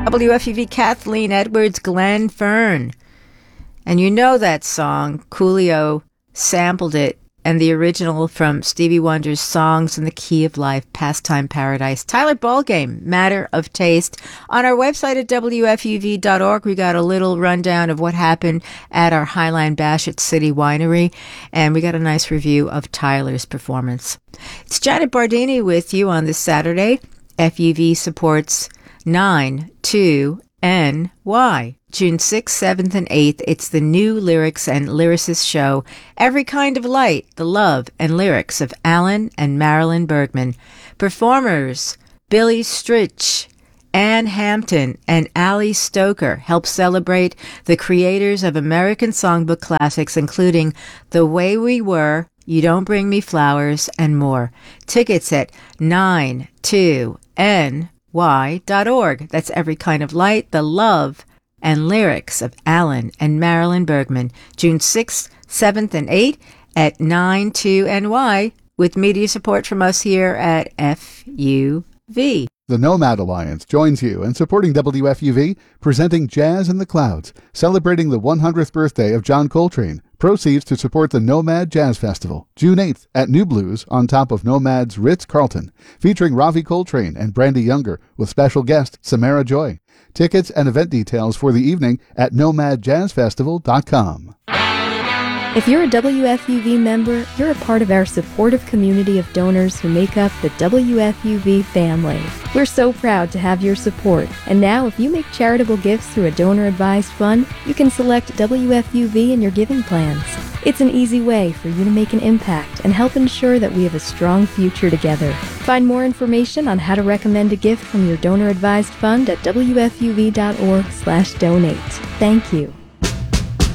WFUV Kathleen Edwards, Glenn Fern. And you know that song, Coolio sampled it, and the original from Stevie Wonder's Songs in the Key of Life, Pastime Paradise. Tyler Ballgame, Matter of Taste. On our website at WFUV.org, we got a little rundown of what happened at our Highline Bash at City Winery, and we got a nice review of Tyler's performance. It's Janet Bardini with you on this Saturday. FUV supports 9-2-NY. June 6th, 7th, and 8th, it's the new lyrics and lyricist show, Every Kind of Light, the love and lyrics of Alan and Marilyn Bergman. Performers, Billy Stritch, Ann Hampton, and Ali Stoker help celebrate the creators of American songbook classics, including The Way We Were, You Don't Bring Me Flowers, and more. Tickets at 92ny.org. That's Every Kind of Light, the love and lyrics of Alan and Marilyn Bergman. June 6th, 7th, and 8th at 92NY, with media support from us here at FUV. The Nomad Alliance joins you in supporting WFUV, presenting Jazz in the Clouds, celebrating the 100th birthday of John Coltrane. Proceeds to support the Nomad Jazz Festival, June 8th at New Blues on top of Nomad's Ritz-Carlton, featuring Ravi Coltrane and Brandy Younger with special guest Samara Joy. Tickets and event details for the evening at nomadjazzfestival.com. If you're a WFUV member, you're a part of our supportive community of donors who make up the WFUV family. We're so proud to have your support. And now, if you make charitable gifts through a donor-advised fund, you can select WFUV in your giving plans. It's an easy way for you to make an impact and help ensure that we have a strong future together. Find more information on how to recommend a gift from your donor-advised fund at WFUV.org/donate. Thank you.